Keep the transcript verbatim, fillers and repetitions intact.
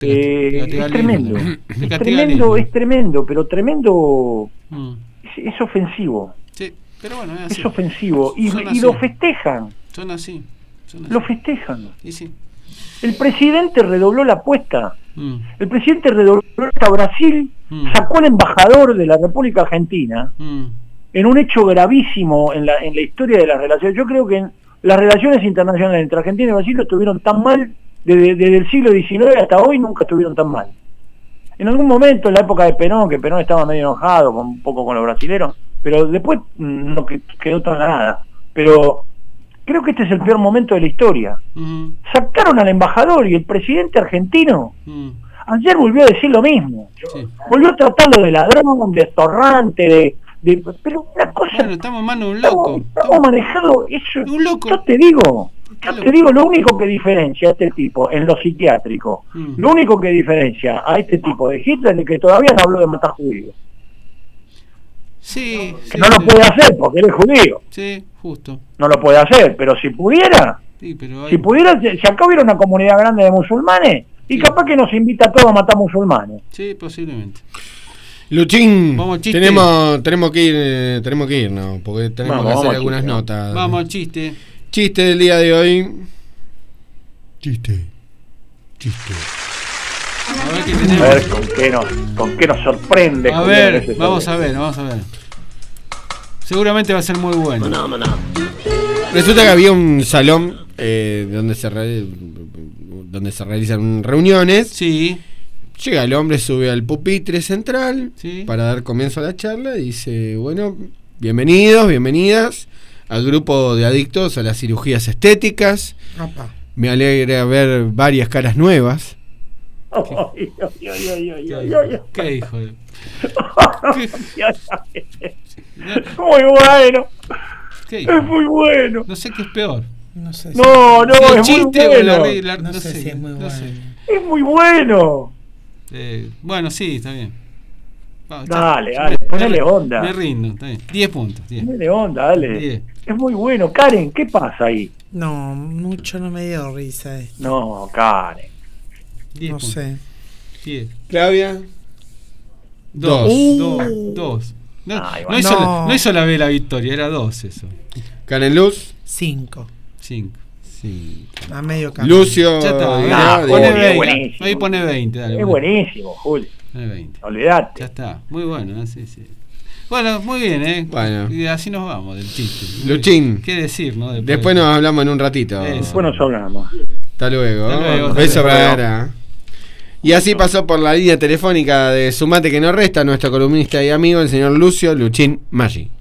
Eh, te, te es tremendo, te es tremendo, es tremendo, pero tremendo, mm. es, es ofensivo. Sí, pero bueno, es, así. Es ofensivo y, Son y así. lo festejan. Son así. Son así. Lo festejan. Y sí. El presidente redobló la apuesta. Mm. El presidente redobló hasta Brasil, mm. sacó al embajador de la República Argentina mm. en un hecho gravísimo en la, en la historia de las relaciones. Yo creo que en las relaciones internacionales entre Argentina y Brasil no estuvieron tan mal desde, desde el siglo diecinueve hasta hoy, nunca estuvieron tan mal. En algún momento, en la época de Perón, que Perón estaba medio enojado con, un poco con los brasileros, pero después no quedó tan nada. Pero creo que este es el peor momento de la historia. Mm. Sacaron al embajador y el presidente argentino Mm. ayer volvió a decir lo mismo. Sí. Volvió a tratarlo de ladrón, de atorrante, de, de... Pero una cosa... Bueno, estamos en manos de un loco. Estamos, estamos manejando eso. Un loco. Yo te digo, yo loco. te digo, lo único que diferencia a este tipo en lo psiquiátrico, Mm. lo único que diferencia a este tipo de Hitler es que todavía no habló de matar judíos. Sí, Que sí, no sí. lo puede hacer porque él es judío. Sí, justo. No lo puede hacer, pero si pudiera, Sí, pero hay... si pudiera, si acá hubiera una comunidad grande de musulmanes, y Sí. capaz que nos invita a todos a matar musulmanes. Sí, posiblemente. Luchín, Vamos al chiste. tenemos, tenemos que ir, eh, tenemos que ir, ¿no? Porque tenemos Vamos, que hacer vamos al algunas chiste, ¿no? notas. Vamos al chiste. Chiste del día de hoy. Chiste. Chiste. A ver qué A tenemos. ver con qué nos, con qué nos sorprende. A Julián, ver, ese vamos sobre. a ver, vamos a ver. Seguramente va a ser muy bueno. Resulta que había un salón eh, donde se re- donde se realizan reuniones. Sí, Llega el hombre, sube al pupitre central Sí. para dar comienzo a la charla y dice, bueno, bienvenidos, bienvenidas al grupo de adictos a las cirugías estéticas. Apa. Me alegra ver varias caras nuevas. Ay, ay, ay, ay, ay, ay, ay. ¿qué hijo de...? Ay, ay, ay. Muy bueno, ¿Qué es hijo? muy bueno. No sé qué es peor. No sé si, No, no, ¿El es muy chiste o la, bueno. re- la- no no sé sé, si es muy no bueno. sé. Es muy bueno. Eh, bueno, sí, está bien. Va, Dale, está- dale, me- ponele me- onda. Me rindo, está bien. diez puntos. diez. Dale onda, dale. Diez. Es muy bueno. Karen, ¿qué pasa ahí? No, mucho no me dio risa esto. No, Karen. diez No puntos. sé. diez. Claudia. Dos. Dos. Dos. Uh. Dos. No, Ay, no, bueno. hizo No. La, no hizo la B la victoria, era dos eso. Karen Luz. Cinco. Cinco. Sí. A medio camino. Lucio. Ya está. Diego, Ah, Ahí Diego. pone Julio, veinte. buenísimo. Ahí pone veinte. Dale, Es bueno. buenísimo, Julio. Pone veinte. Olvídate. Ya está. Muy bueno, ¿eh? Sí, sí. Bueno, muy bien, ¿eh? Bueno. Y así nos vamos del chiste. Luchín. ¿Qué decir, no? Después, Después nos hablamos en un ratito. Eso. Después nos hablamos. Hasta luego. Hasta luego, hasta Beso luego. para Ara. Y así pasó por la línea telefónica de Sumate que no resta nuestro columnista y amigo, el señor Lucio Luchín Maggi.